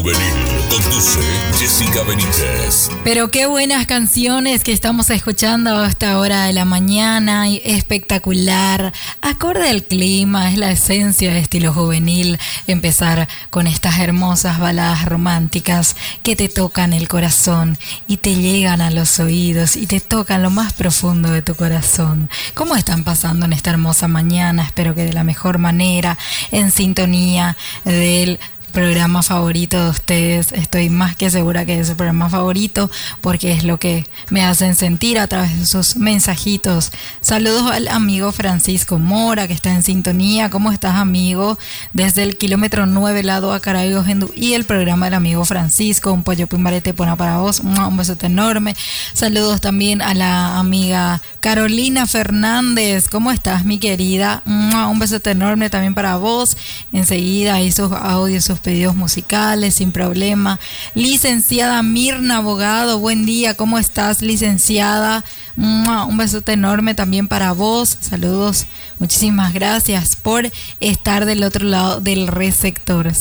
Juvenil, conduce Jessica Benítez. Pero qué buenas canciones que estamos escuchando a esta hora de la mañana, espectacular, acorde al clima, es la esencia de estilo juvenil, empezar con estas hermosas baladas románticas que te tocan el corazón y te llegan a los oídos y te tocan lo más profundo de tu corazón. ¿Cómo están pasando en esta hermosa mañana? Espero que de la mejor manera, en sintonía del programa favorito de ustedes. Estoy más que segura que es su programa favorito porque es lo que me hacen sentir a través de sus mensajitos. Saludos al amigo Francisco Mora que está en sintonía. ¿Cómo estás, amigo? Desde el kilómetro 9 lado a Carabios y el programa del amigo Francisco. Un pollo pimbarete pona para vos. Un besote enorme. Saludos también a la amiga Carolina Fernández. ¿Cómo estás, mi querida? Un besote enorme también para vos. Enseguida ahí sus audios, sus pedidos musicales sin problema. Licenciada Mirna Abogado, buen día, ¿cómo estás, licenciada? Un besote enorme también para vos. Saludos, muchísimas gracias por estar del otro lado del receptor.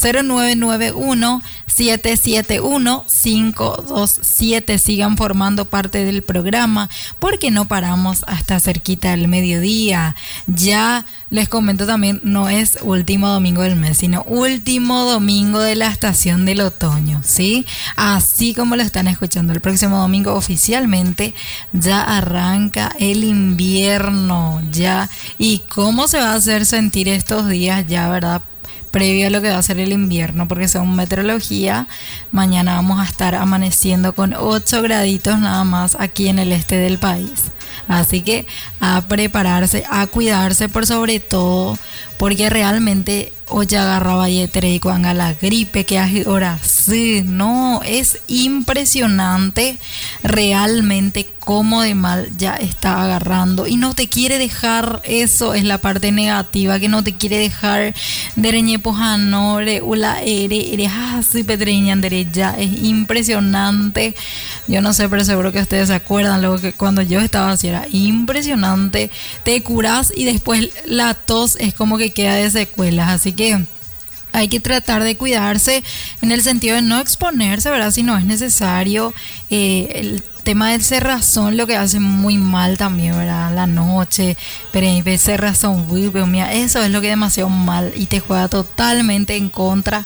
0991-771-527. Sigan formando parte del programa porque no paramos hasta cerquita del mediodía. Ya les comento también, no es último domingo del mes, sino último domingo de la estación del otoño, ¿sí? Así como lo están escuchando, el próximo domingo oficialmente ya arranca el invierno, ya. ¿Y cómo se va a hacer sentir estos días ya, verdad? Previo a lo que va a ser el invierno, porque según meteorología, mañana vamos a estar amaneciendo con 8 graditos nada más aquí en el este del país. Así que a prepararse, a cuidarse por sobre todo, porque realmente hoy agarraba y cuando la gripe que hay ahora sí, no, es impresionante realmente cómo de mal ya está agarrando y no te quiere dejar. Eso es la parte negativa, que no te quiere dejar de reñepojanore ula eres así petreñan ya, es impresionante. Yo no sé, pero seguro que ustedes se acuerdan luego que cuando yo estaba así era impresionante, te curas y después la tos es como que queda de secuelas, así que hay que tratar de cuidarse en el sentido de no exponerse, ¿verdad? Si no es necesario. El tema del cerrazón lo que hace muy mal también, ¿verdad? La noche, pero el cerrazón, eso es lo que demasiado mal y te juega totalmente en contra.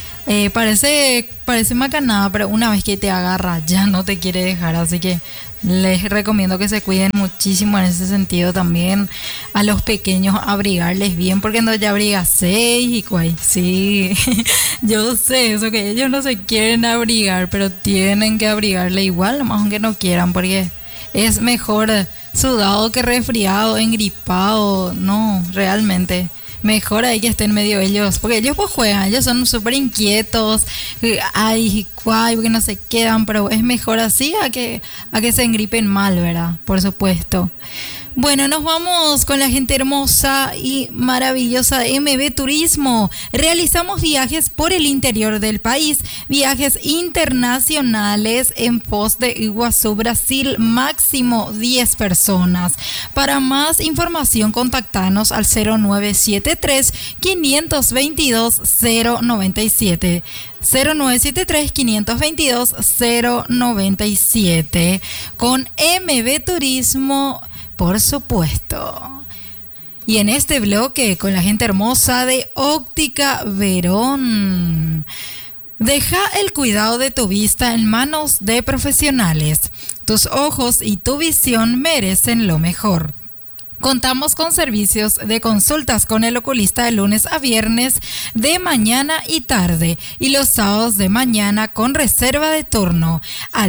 Parece macanada, pero una vez que te agarra ya no te quiere dejar, así que les recomiendo que se cuiden muchísimo en ese sentido también. A los pequeños abrigarles bien, porque no ya abriga 6 y cuay, sí, yo sé eso, que ellos no se quieren abrigar, pero tienen que abrigarle igual, nomás aunque no quieran, porque es mejor sudado que resfriado, engripado, no, realmente. Mejor ahí que estén medio ellos, porque ellos pues juegan, ellos son súper inquietos, ay, porque no se quedan, pero es mejor así a que se engripen mal, ¿verdad? Por supuesto. Bueno, nos vamos con la gente hermosa y maravillosa de MB Turismo. Realizamos viajes por el interior del país, viajes internacionales en Foz de Iguazú, Brasil, máximo 10 personas. Para más información, contactanos al 0973-522-097. 0973-522-097. Con MB Turismo, por supuesto. Y en este bloque con la gente hermosa de Óptica Verón. Deja el cuidado de tu vista en manos de profesionales. Tus ojos y tu visión merecen lo mejor. Contamos con servicios de consultas con el oculista de lunes a viernes de mañana y tarde y los sábados de mañana con reserva de turno al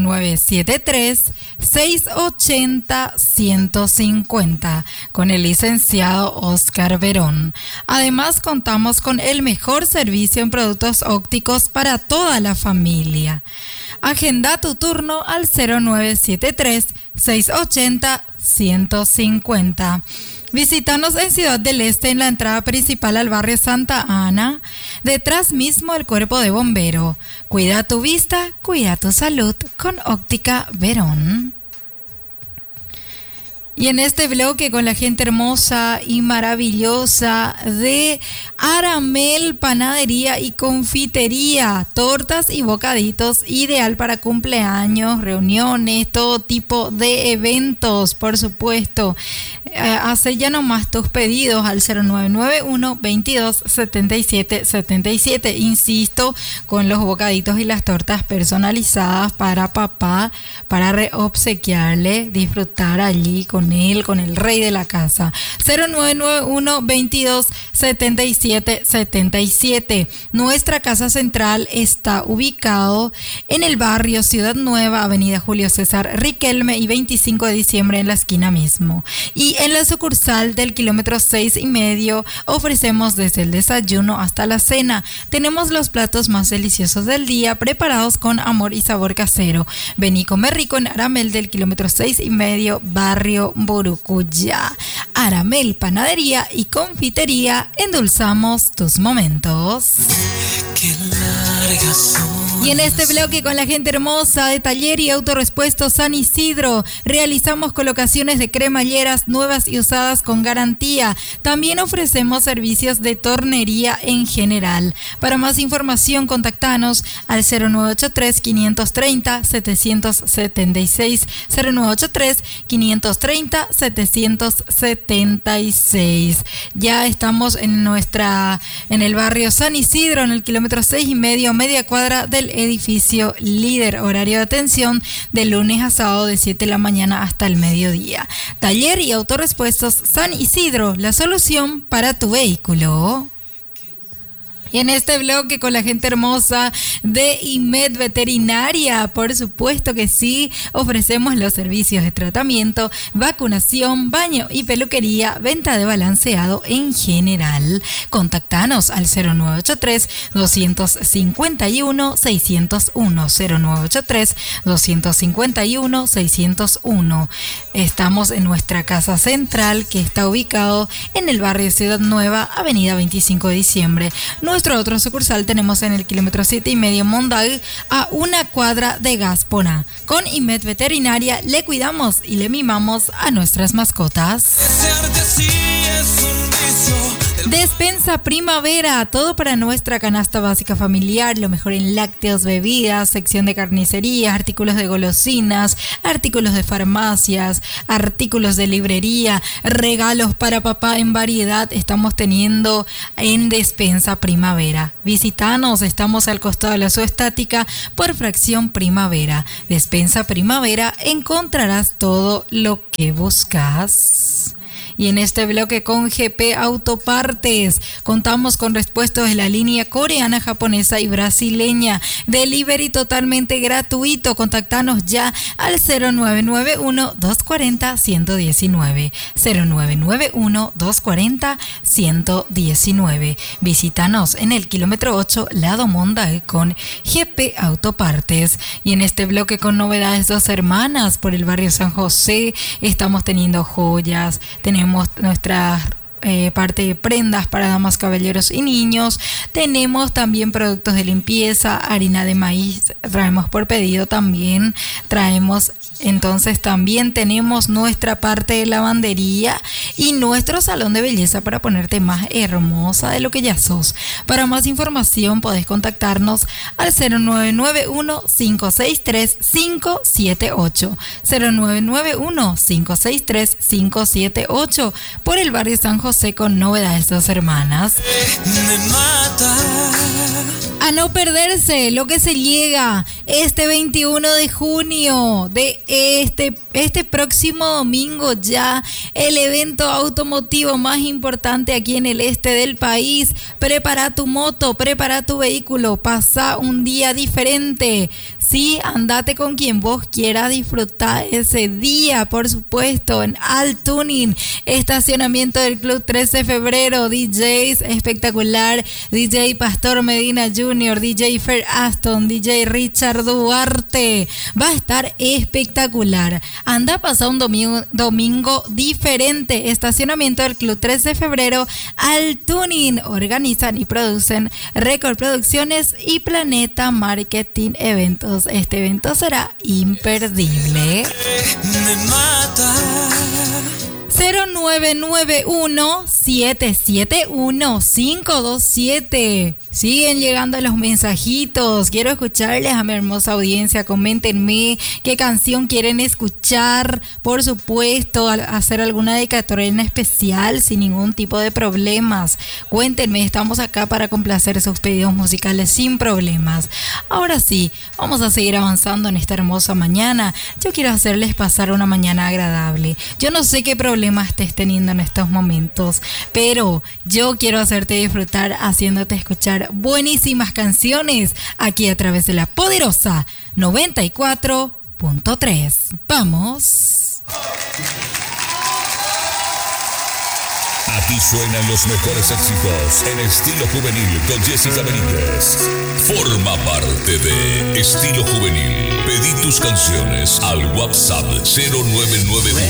0973-680-150 con el licenciado Oscar Verón. Además contamos con el mejor servicio en productos ópticos para toda la familia. Agenda tu turno al 0973-680-150. Visítanos en Ciudad del Este en la entrada principal al barrio Santa Ana, detrás mismo del Cuerpo de Bombero. Cuida tu vista, cuida tu salud con Óptica Verón. Y en este bloque con la gente hermosa y maravillosa de Aramel Panadería y Confitería, tortas y bocaditos, ideal para cumpleaños, reuniones, todo tipo de eventos, por supuesto. Hace ya nomás tus pedidos al 0991 22 77 77. Insisto, con los bocaditos y las tortas personalizadas para papá, para obsequiarle, disfrutar allí con él, con el rey de la casa. 0991 22 77 77. Nuestra casa central está ubicado en el barrio Ciudad Nueva, Avenida Julio César Riquelme y 25 de diciembre en la esquina mismo. Y en la sucursal del kilómetro 6,5 ofrecemos desde el desayuno hasta la cena. Tenemos los platos más deliciosos del día preparados con amor y sabor casero. Vení, comer rico en Aramel del kilómetro 6,5, barrio Burucuyá. Aramel Panadería y Confitería, endulzamos tus momentos. Qué largas son. Y en este bloque con la gente hermosa de Taller y Autorepuesto San Isidro, realizamos colocaciones de cremalleras nuevas y usadas con garantía. También ofrecemos servicios de tornería en general. Para más información, contactanos al 0983 530 776, 0983 530 776. Ya estamos en el barrio San Isidro, en el kilómetro 6,5, media cuadra del edificio Líder. Horario de atención de lunes a sábado de 7 de la mañana hasta el mediodía. Taller y Autorepuestos San Isidro, la solución para tu vehículo. Y en este bloque con la gente hermosa de IMED Veterinaria, por supuesto que sí, ofrecemos los servicios de tratamiento, vacunación, baño y peluquería, venta de balanceado en general. Contactanos al 0983 251 601, 0983 251 601. Estamos en nuestra casa central, que está ubicado en el barrio Ciudad Nueva, Avenida 25 de diciembre. Nuestro otro sucursal tenemos en el kilómetro 7,5 Mondag, a una cuadra de Gaspona. Con IMED Veterinaria le cuidamos y le mimamos a nuestras mascotas. Despensa Primavera, todo para nuestra canasta básica familiar, lo mejor en lácteos, bebidas, sección de carnicería, artículos de golosinas, artículos de farmacias, artículos de librería, regalos para papá en variedad estamos teniendo en Despensa Primavera. Visítanos, estamos al costado de la Zoestática por Fracción Primavera. Despensa Primavera, encontrarás todo lo que buscas. Y en este bloque con GP Autopartes contamos con repuestos de la línea coreana, japonesa y brasileña. Delivery totalmente gratuito. Contactanos ya al 0991 240 119, 0991 240 119. Visítanos en el kilómetro 8, lado Monday, con GP Autopartes. Y en este bloque con novedades Dos Hermanas por el barrio San José, estamos teniendo joyas, tenemos nuestra parte de prendas para damas, caballeros y niños. Tenemos también productos de limpieza, harina de maíz, traemos por pedido también, también tenemos nuestra parte de lavandería y nuestro salón de belleza para ponerte más hermosa de lo que ya sos. Para más información podés contactarnos al 0991 563 578, 0991 563 578 por el barrio San José, con novedades Dos Hermanas. A no perderse lo que se llega este 21 de junio de este próximo domingo, ya el evento automotivo más importante aquí en el este del país. Prepara tu moto, prepara tu vehículo, pasa un día diferente. Sí, andate con quien vos quieras disfrutar ese día, por supuesto, en Altuning, estacionamiento del Club 13 de febrero, DJs espectacular, DJ Pastor Medina Jr., DJ Fer Aston, DJ Richard Boulevard Duarte. Va a estar espectacular. Anda a pasar un domingo diferente. Estacionamiento del Club 3 de Febrero al Tuning. Organizan y producen Record Producciones y Planeta Marketing Eventos. Este evento será imperdible. Me mata. 0991-771-527. Siguen llegando los mensajitos. Quiero escucharles a mi hermosa audiencia. Coméntenme qué canción quieren escuchar. Por supuesto, hacer alguna dedicatoria en especial sin ningún tipo de problemas. Cuéntenme, estamos acá para complacer sus pedidos musicales sin problemas. Ahora sí, vamos a seguir avanzando en esta hermosa mañana. Yo quiero hacerles pasar una mañana agradable. Yo no sé qué problema estés teniendo en estos momentos, pero yo quiero hacerte disfrutar haciéndote escuchar buenísimas canciones aquí a través de la poderosa 94.3. ¡Vamos! Aquí suenan los mejores éxitos en estilo juvenil con Jessica Benítez. Forma parte de Estilo Juvenil. Pedí tus canciones al WhatsApp 0991